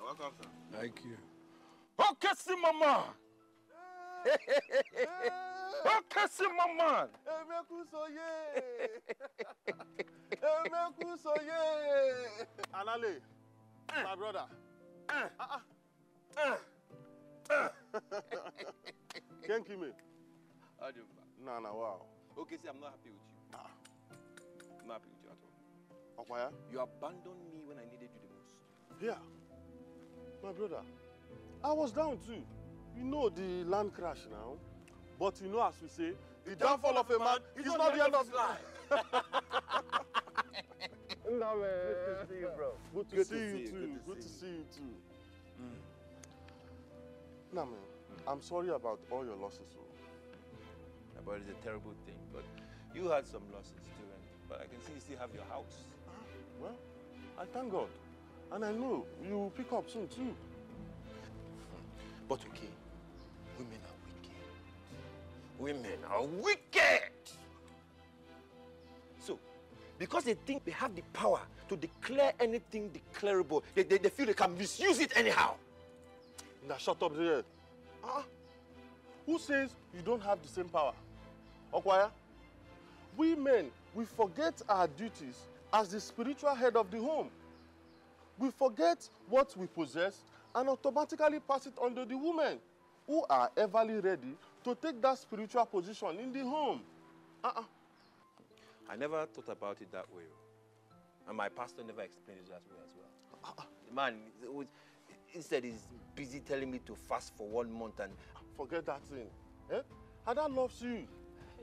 Welcome, sir. Thank you. Okay, see my man. Okay, see my man. Anale, my brother. Can't kill me. No, wow. Okay, see, I'm not happy with you. I'm not happy with you at all. Okwaya? You abandoned me when I needed you the most. Yeah. My brother, I was down too. You know the land crash now. But you know, as we say, the downfall of a man is not the end of his life. No, man. Good to see you, bro. Good to see you too. Good to see you too. Nah, man. I'm sorry about all your losses. Yeah, but it's a terrible thing. But you had some losses too, but I can see you still have your house. Well, I thank God. And I know you will pick up soon too. But okay, women are wicked. Women are wicked! So, because they think they have the power to declare anything declarable, they feel they can misuse it anyhow. Now shut up there. Who says you don't have the same power? Okwaya, we men, we forget our duties as the spiritual head of the home. We forget what we possess and automatically pass it on to the women who are everly ready to take that spiritual position in the home. I never thought about it that way. And my pastor never explained it that way as well. The man, instead he's busy telling me to fast for 1 month and... Forget that thing. Ada loves you.